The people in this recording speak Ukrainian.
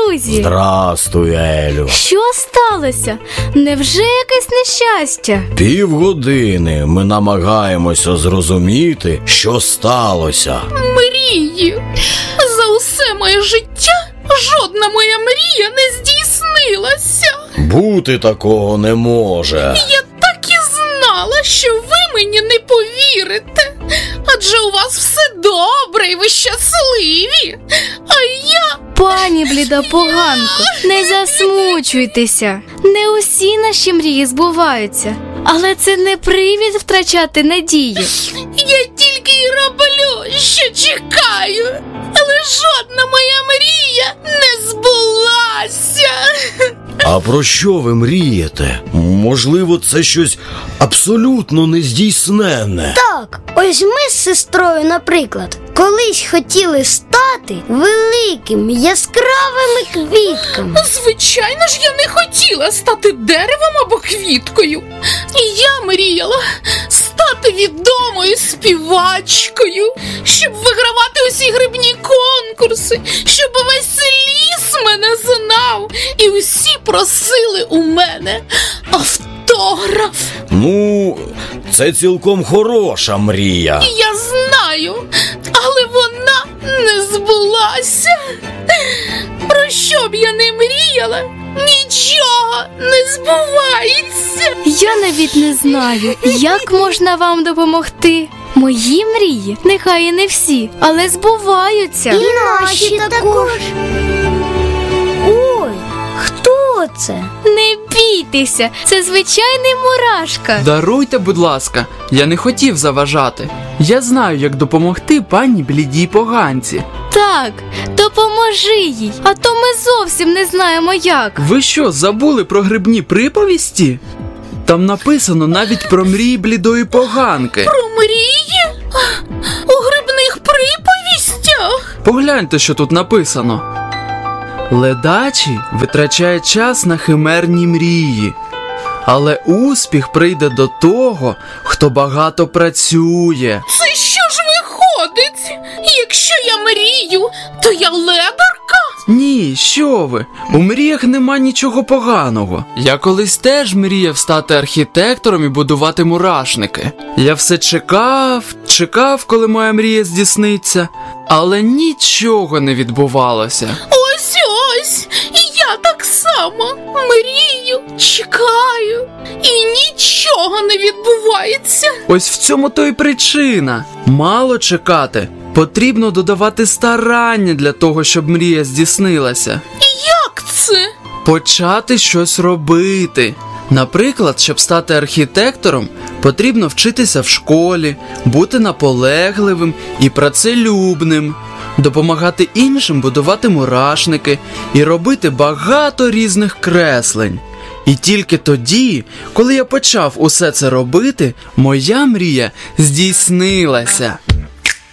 друзі! Здрастуй, Елю. Що сталося? Невже якесь нещастя? Півгодини ми намагаємося зрозуміти, що сталося. Мрії! За усе моє життя жодна моя мрія не здійснилася. Бути такого не може. Я так і знала, що ви мені не повірите. Адже у вас все добре і ви щасливі. А я... Пані бліда поганко, не засмучуйтеся. Не усі наші мрії збуваються. Але це не привід втрачати надію. Я тільки й роблю, що чекаю. Але жодна моя мрія не збулася. А про що ви мрієте? Можливо, це щось абсолютно нездійсненне. Так, ось ми з сестрою, наприклад, колись хотіли стати великими яскравими квітками. Звичайно ж, я не хотіла стати деревом або квіткою. І я мріяла стати відомою співачкою, щоб вигравати усі грибні конкурси, щоб весь ліс мене знав і усі просили у мене автограф. Ну, це цілком хороша мрія. Я знаю, але вона не збулася. Про що б я не мріяла, нічого не збувається. Я навіть не знаю, як можна вам допомогти. Мої мрії, нехай і не всі, але збуваються. І наші також. Ой, хто це? Не бійтеся, це звичайний мурашка. Даруйте, будь ласка, я не хотів заважати. Я знаю, як допомогти пані блідій поганці. Так, допоможи їй, а то ми зовсім не знаємо як. Ви що, забули про грибні приповісті? Там написано навіть про мрії блідої поганки. Про мрії? У грибних приповістях? Погляньте, що тут написано. Ледачий витрачає час на химерні мрії, але успіх прийде до того, хто багато працює. Це що ж виходить? Якщо я мрію, то я ледарка? Ні, що ви, у мріях нема нічого поганого. Я колись теж мріяв стати архітектором і будувати мурашники. Я все чекав, коли моя мрія здійсниться, але нічого не відбувалося. Ось, і я так само мрію, чекаю, і нічого не відбувається. Ось в цьому то й причина. Мало чекати. Потрібно додавати старання для того, щоб мрія здійснилася. Як це? Почати щось робити. Наприклад, щоб стати архітектором, потрібно вчитися в школі, бути наполегливим і працелюбним, допомагати іншим будувати мурашники і робити багато різних креслень. І тільки тоді, коли я почав усе це робити, моя мрія здійснилася.